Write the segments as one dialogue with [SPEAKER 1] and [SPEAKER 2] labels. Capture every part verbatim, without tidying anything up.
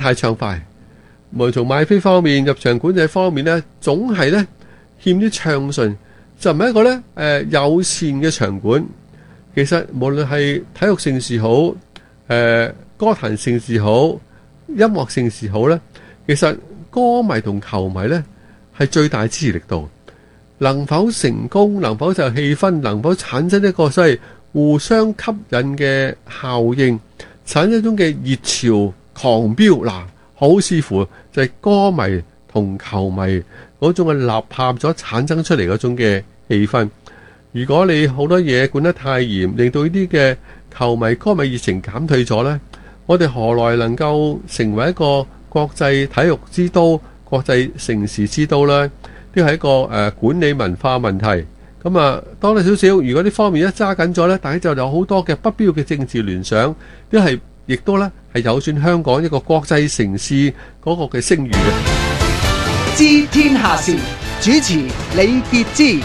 [SPEAKER 1] 太暢快，無論從買飛方面、入場管理方面呢，總係呢欠啲暢順，就唔係一個呢誒、呃、友善嘅場館。其實無論係體育盛事好，誒、呃、歌壇盛事好，音樂盛事好呢，其實歌迷同球迷呢係最大支持力度。能否成功，能否就氣氛，能否產生一個所謂互相吸引嘅效應，產生一種嘅熱潮狂飆，嗱，好似乎就係歌迷同球迷嗰種嘅吶喊所產生出嚟嗰種嘅氣氛。如果你好多嘢管得太嚴，令到呢啲嘅球迷歌迷熱情減退咗呢，我哋何來能夠成為一個國際體育之都、國際城市之都呢？呢個係一個誒、呃、管理文化問題。咁啊，多多少少，如果呢方面一揸緊咗呢，大家就有好多嘅不必要嘅政治聯想，呢係亦都呢係有損香港一個國際城市嗰個嘅聲譽嘅。
[SPEAKER 2] 知天下事，主持李傑之。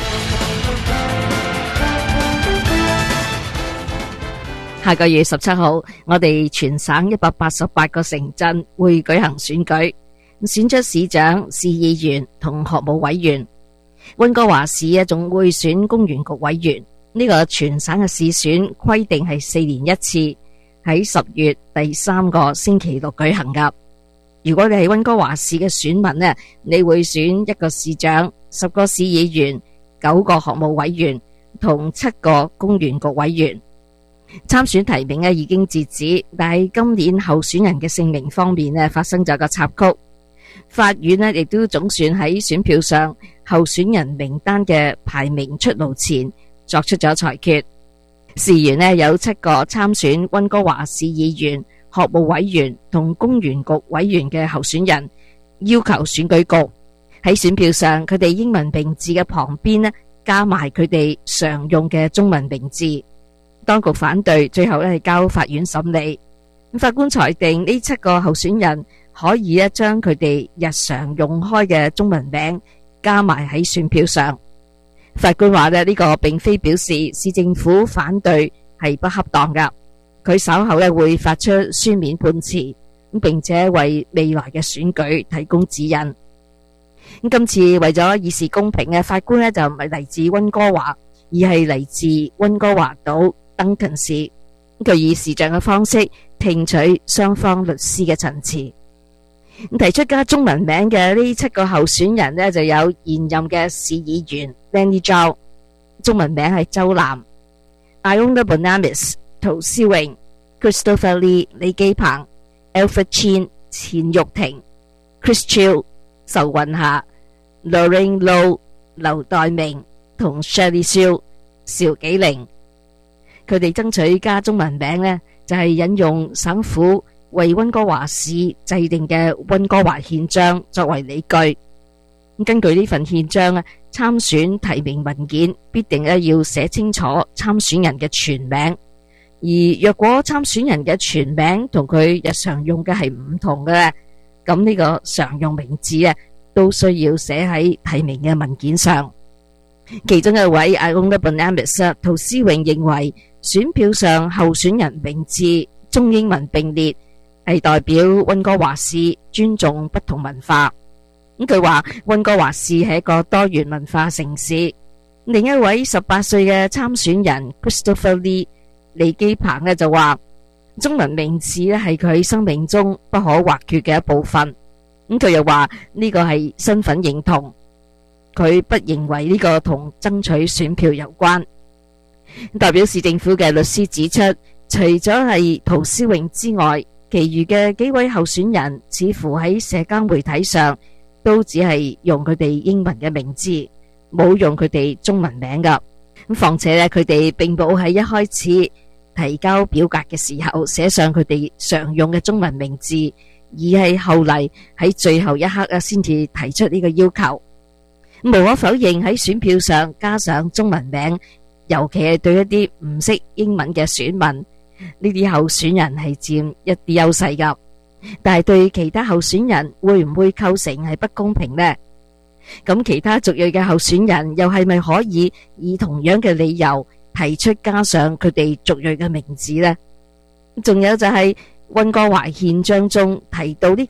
[SPEAKER 3] 下個月十七號，我哋全省一百八十八個城鎮會舉行選舉。選出市長、市議員同學務委員。溫哥華市啊，仲會選公園局委員。呢個全省嘅市選規定係四年一次，喺十月第三個星期六舉行噶。如果你係溫哥華市嘅選民呢，你會選一個市長、十個市議員、九個學務委員同七個公園局委員。參選提名啊已經截止，但係今年候選人嘅姓名方面呢發生咗個插曲。法院呢亦都總算喺選票上候選人名單嘅排名出爐前作出咗裁決。事緣呢有七個參選溫哥華市議員、學務委員同公園局委員嘅候選人，要求選舉局喺選票上佢哋英文名字嘅旁邊呢加埋佢哋常用嘅中文名字。當局反對，最後呢係交法院審理。法官裁定呢七個候選人可以咧將佢哋日常用開嘅中文名加埋喺選票上。法官話咧呢個並非表示市政府反對係不恰當噶，佢稍後咧會發出書面判詞，咁並且為未來嘅選舉提供指引。咁今次為咗議事公平嘅，法官咧就唔係嚟自溫哥華，而係嚟自溫哥華島登勤市。佢以視像嘅方式聽取雙方律師嘅陳詞。提出加中文名嘅呢七個候選人呢，就有現任嘅市議員 Lenny Zhao， 中文名係周南 ；Iona Bonamis 陶思榮、Christopher Lee 李基鵬、Alfred Chin 錢玉婷、Chris Chiu 仇雲霞、Lorraine Low 劉代明同 Shirley Siu 邵紀玲。佢哋爭取加中文名呢，就係引用省府為溫哥華市制定嘅溫哥華憲章作為理據。根據呢份憲章啊，參選提名文件必定咧要寫清楚參選人嘅全名，而若果參選人嘅全名同佢日常用嘅係唔同嘅咧，咁呢個常用名字啊都需要寫喺提名嘅文件上。其中一位 Iona Bonamis 陶思榮認為選票上候選人名字中英文並列係代表溫哥華市尊重不同文化。咁佢話溫哥華市係一個多元文化城市。另一位十八歲嘅參選人 Christopher Lee 李基鵬呢就話中文名字咧係佢生命中不可或缺嘅一部分。咁佢又話呢個係身份認同，佢不認為呢個同爭取選票有關。代表市政府嘅律師指出，除咗係陶思榮之外，其餘嘅幾位候選人似乎喺社交媒體上都只係用佢哋英文嘅名字，冇用佢哋中文名噶。咁況且咧，佢哋並冇喺一開始提交表格嘅時候寫上佢哋常用嘅中文名字，而係後嚟喺最後一刻啊先至提出呢個要求。無可否認喺選票上加上中文名，尤其係對一啲唔識英文嘅選民，呢啲候選人係佔一啲優勢噶。但係對其他候選人會唔會構成係不公平呢？咁其他族裔嘅候選人又係咪可以以同樣嘅理由提出加上佢哋族裔嘅名字呢？仲有就係溫哥華憲章中提到呢